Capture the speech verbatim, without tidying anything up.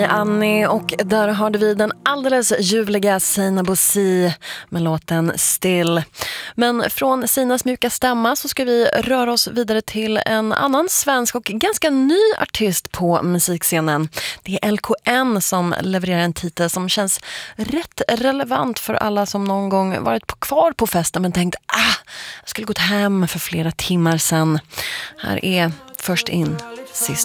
Annie, och där hörde vi den alldeles ljuvliga Sina Bosi med låten Still. Men från Sinas mjuka stämma så ska vi röra oss vidare till en annan svensk och ganska ny artist på musikscenen. Det är L K N som levererar en titel som känns rätt relevant för alla som någon gång varit på, kvar på festen men tänkt ah, jag skulle gått hem för flera timmar sedan. Här är Först in, sist